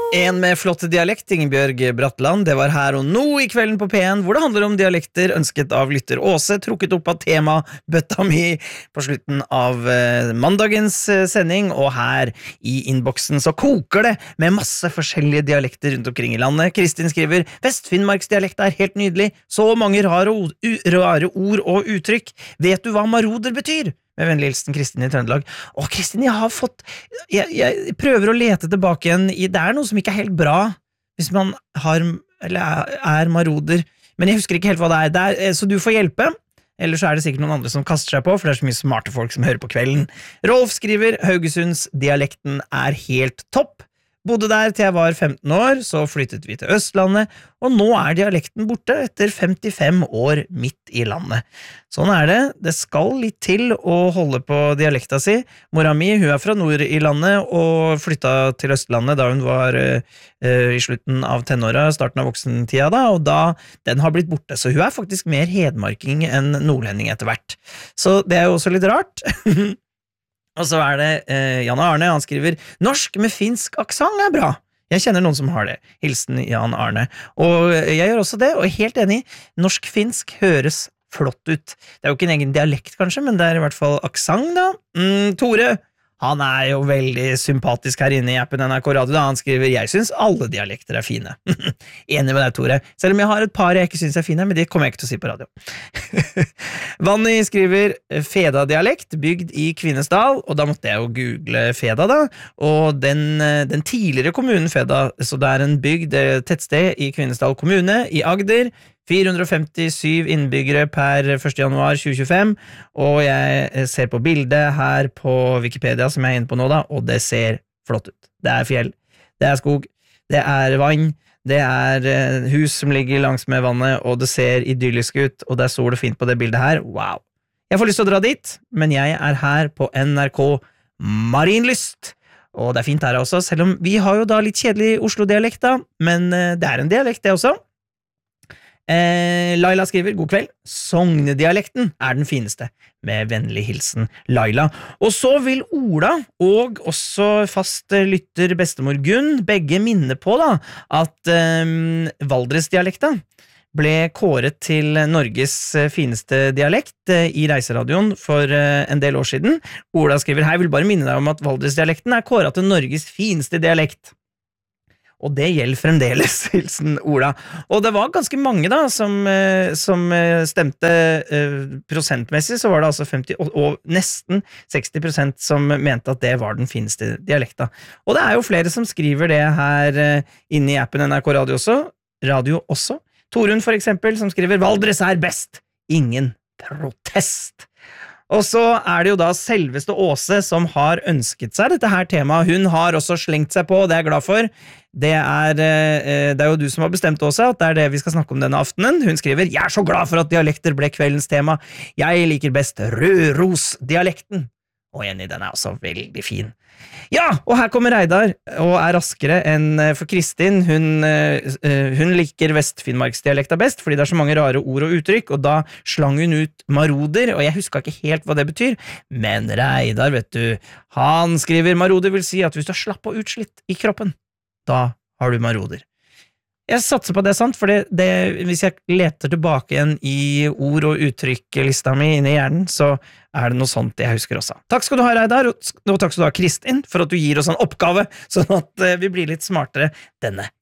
En med flott dialekt, Ingebjørg Bratland. Det var her og nå i kvelden på P1, hvor det handler om dialekter, ønsket av lytter Åse, trukket opp av tema bøtta mi på slutten av mandagens sending, og her i innboksen så koker det med masse forskjellige dialekter rundt omkring i landet. Kristin skriver, Vestfinnmarksdialekt er helt nydelig, så mange rare ord og uttrykk. Vet du hva maroder betyr? Med vennlig hilsen Kristin i Trøndelag. Kristin, jeg prøver å lete tilbake igjen i, det noe som ikke helt bra hvis man er maroder, men jeg husker ikke helt hva det er, så du får hjelpe, eller så det sikkert noen andre som kaster seg på, for det så mye smarte folk som hører på kvelden. Rolf skriver, Haugesundsdialekten helt topp. Bodde der til jeg var 15 år, så flyttet vi til Østlandet, og nå dialekten borte etter 55 år midt i landet. Sånn det. Det skal litt til å holde på dialekta si. Mora mi, hun fra nord i landet, og flytta til Østlandet da hun var i slutten av tenåra, starten av voksentida da, og da den har blitt borte, så hun faktisk mer hedmarking enn nordlending etter hvert. Så det jo også litt rart. Og så det Jan Arne, han skriver norsk med finsk aksent bra. Jeg kjenner noen som har det. Hilsen Jan Arne. Og jeg gjør også det, og helt enig. Norsk-finsk høres flott ut. Det jo ikke en egen dialekt kanskje, men det i hvert fall aksent da. Tore, han jo veldig sympatisk her inne i appen NRK Radio da. Han skriver, jeg synes alle dialekter fine. Enig med deg, Tore. Selv om jeg har et par jeg ikke synes fine, men det kommer jeg ikke til å si på radio. Vanni skriver Feda-dialekt, bygd i Kvinesdal, og da måtte jeg jo google Feda da, og den tidligere kommunen Feda, så det en bygd, tettsted i Kvinesdal kommune, i Agder, 457 innbyggere per 1. januar 2025, og jeg ser på bildet her på Wikipedia som jeg inne på nå da, og det ser flott ut. Det fjell, det skog, det vann, det hus som ligger langs med vannet, og det ser idyllisk ut, og det sol og fint på det bildet her. Wow! Jeg får lyst til å dra dit, men jeg her på NRK Marienlyst, og det fint her også, selv om vi har jo da litt kjedelig Oslo-dialekt da, men det en dialekt det også. Laila skriver, god kveld, Sognedialekten den fineste, med vennlig hilsen Laila. Og så vil Ola, og også fast lytter bestemor Gunn, begge minne på da, at Valdresdialekta ble kåret til Norges fineste dialekt i Reiseradioen for en del år siden. Ola skriver, hei, vil bare minne deg om at Valdresdialekten kåret til Norges fineste dialekt. Og det gjelder fremdeles, hilsen Ola. Og det var ganske mange da, som stemte prosentmessig, så var det altså 50, og nesten 60% som mente at det var den fineste dialekta. Og det jo flere som skriver det her inne i appen NRK Radio også. Torunn for eksempel, som skriver, Valdres best, ingen protest. Og så det jo da selveste Åse som har ønsket seg dette her temaet. Hun har også slengt seg på, og det jeg glad for. Det jo du som har bestemt Åse, at det det vi skal snakke om denne aftenen. Hun skriver, jeg så glad for at dialekter ble kveldens tema. Jeg liker best Røros-dialekten. Og enig, den også veldig fin. Ja, og her kommer Reidar, og raskere enn for Kristin. Hun liker Vestfinnmarksdialekta best, fordi det så mange rare ord og uttrykk, og da slang hun ut maroder, og jeg husker ikke helt hva det betyr, men Reidar, vet du, han skriver, maroder vil si at hvis du slapp og utslitt i kroppen, da har du maroder. Jeg satser på det sant, for hvis jeg leter tilbake igjen i ord- og uttrykklista mi inne i hjernen, så det noe sånt jeg husker også. Takk skal du ha, Reidar, og takk skal du ha, Kristin, for at du gir oss en oppgave, sånn at vi blir litt smartere denne